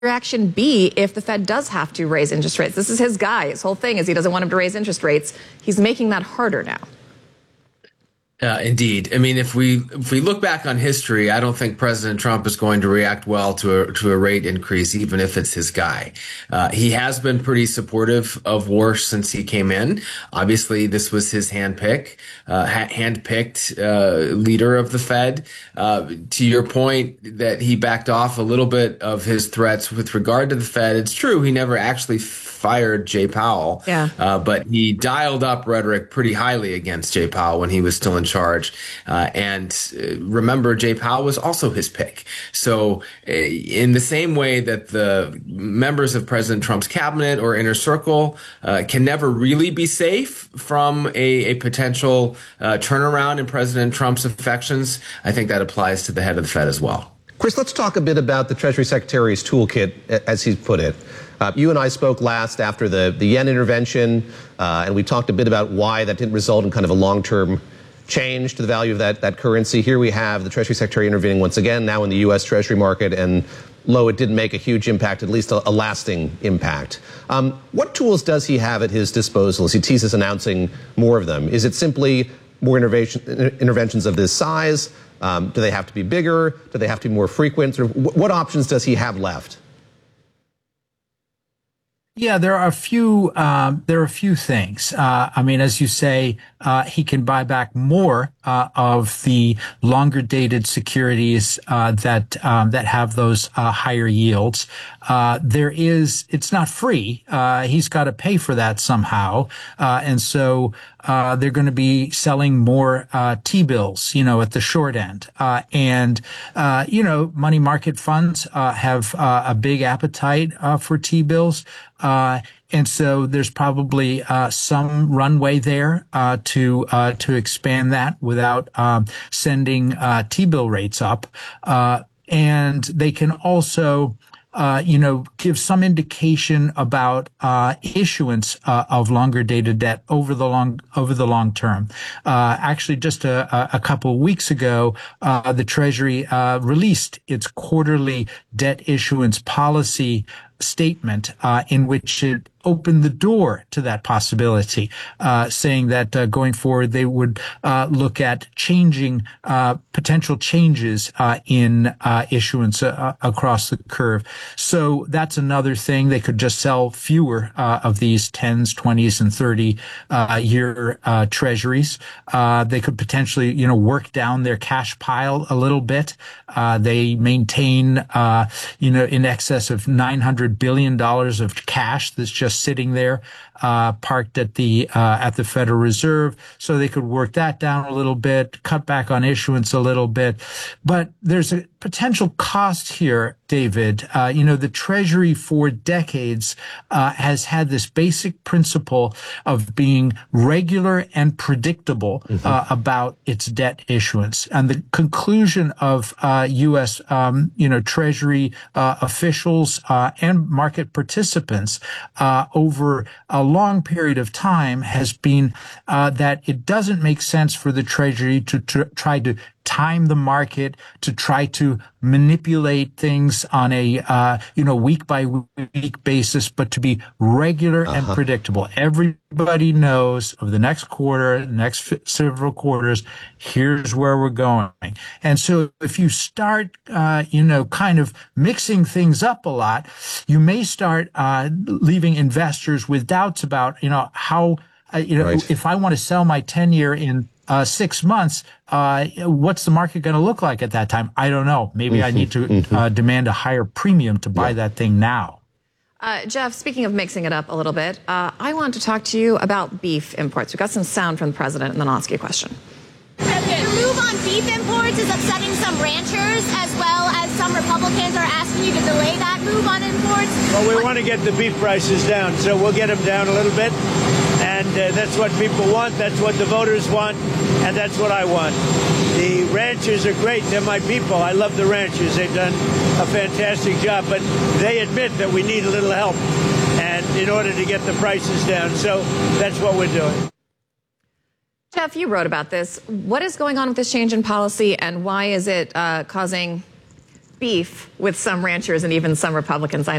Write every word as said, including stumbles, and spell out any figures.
reaction be if the Fed does have to raise interest rates? This is his guy. His whole thing is he doesn't want him to raise interest rates. He's making that harder now. Uh, indeed. I mean, if we if we look back on history, I don't think President Trump is going to react well to a, to a rate increase, even if it's his guy. Uh, he has been pretty supportive of war since he came in. Obviously, this was his handpick, uh, handpicked uh, leader of the Fed. Uh, to your point that he backed off a little bit of his threats with regard to the Fed, it's true. He never actually fired Jay Powell, yeah. uh, but he dialed up rhetoric pretty highly against Jay Powell when he was still in charge. Uh, and uh, remember, Jay Powell was also his pick. So uh, in the same way that the members of President Trump's cabinet or inner circle uh, can never really be safe from a, a potential uh, turnaround in President Trump's affections, I think that applies to the head of the Fed as well. Chris, let's talk a bit about the Treasury Secretary's toolkit, as he put it. Uh, you and I spoke last after the, the yen intervention, uh, and we talked a bit about why that didn't result in kind of a long-term change to the value of that, that currency. Here we have the Treasury Secretary intervening once again, now in the U S Treasury market, and lo, it didn't make a huge impact, at least a, a lasting impact. Um, what tools does he have at his disposal as he teases announcing more of them? Is it simply more intervention, interventions of this size? Um, do they have to be bigger? Do they have to be more frequent? Or what options does he have left? Yeah, there are a few. Um, there are a few things. Uh, I mean, as you say, uh, he can buy back more uh, of the longer-dated securities uh, that um, that have those uh, higher yields. Uh, there is. It's not free. Uh, he's got to pay for that somehow, uh, and so uh, they're going to be selling more uh, T-bills, you know, at the short end. Uh, and uh, you know, money market funds uh, have uh, a big appetite uh, for T-bills. Uh, and so there's probably, uh, some runway there, uh, to, uh, to expand that without, um, sending, uh, T-bill rates up. Uh, and they can also, uh, you know, give some indication about, uh, issuance, uh, of longer dated debt over the long, over the long term. Uh, actually just a, a couple of weeks ago, uh, the Treasury, uh, released its quarterly debt issuance policy statement, uh, in which it opened the door to that possibility, uh, saying that uh, going forward they would uh, look at changing uh, potential changes uh, in uh, issuance uh, across the curve. So that's another thing. They could just sell fewer uh, of these tens, twenties, and thirty uh, year uh, treasuries. Uh, they could potentially, you know, work down their cash pile a little bit. Uh, they maintain, uh, you know, in excess of nine hundred billion dollars of cash that's just sitting there, uh, parked at the, uh, at the Federal Reserve. So they could work that down a little bit, cut back on issuance a little bit. But there's a potential cost here, David. Uh, you know, the Treasury for decades, uh, has had this basic principle of being regular and predictable, mm-hmm. uh, about its debt issuance. And the conclusion of, uh, U S, um, you know, Treasury, uh, officials, uh, and market participants, uh, over a long period of time has been, uh, that it doesn't make sense for the Treasury to tr- try to time the market, to try to manipulate things on a, uh, you know, week by week basis, but to be regular uh-huh. and predictable. Everybody knows over the next quarter, next f- several quarters, here's where we're going. And so if you start, uh, you know, kind of mixing things up a lot, you may start, uh, leaving investors with doubts about, you know, how, uh, you know, right. if I want to sell my ten year in Uh, six months, uh, what's the market going to look like at that time? I don't know. Maybe mm-hmm, I need to mm-hmm. uh, demand a higher premium to buy yeah. that thing now. Uh, Jeff, speaking of mixing it up a little bit, uh, I want to talk to you about beef imports. We've got some sound from the president, and then I'll ask you a question. President, the move on beef imports is upsetting some ranchers, as well as some Republicans are asking you to delay that move on imports. Well, we what? want to get the beef prices down, so we'll get them down a little bit. And uh, that's what people want. That's what the voters want. And that's what I want. The ranchers are great. They're my people. I love the ranchers. They've done a fantastic job. But they admit that we need a little help and in order to get the prices down. So that's what we're doing. Jeff, you wrote about this. What is going on with this change in policy, and why is it uh, causing beef with some ranchers and even some Republicans. I